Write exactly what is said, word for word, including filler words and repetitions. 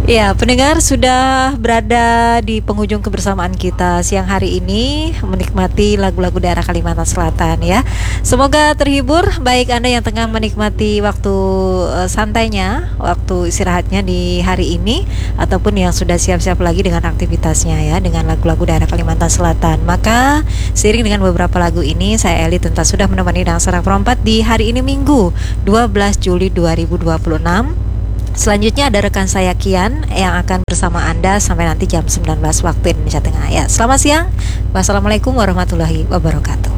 Ya, pendengar sudah berada di penghujung kebersamaan kita siang hari ini menikmati lagu-lagu daerah Kalimantan Selatan ya. Semoga terhibur baik Anda yang tengah menikmati waktu uh, santainya, waktu istirahatnya di hari ini ataupun yang sudah siap-siap lagi dengan aktivitasnya ya dengan lagu-lagu daerah Kalimantan Selatan. Maka seiring dengan beberapa lagu ini saya Eli tentu sudah menemani Dang Serak Perempat di hari ini Minggu dua belas Juli dua ribu dua puluh enam. Selanjutnya ada rekan saya Kian yang akan bersama Anda sampai nanti jam sembilan belas waktu Indonesia Tengah ya. Selamat siang. Wassalamualaikum warahmatullahi wabarakatuh.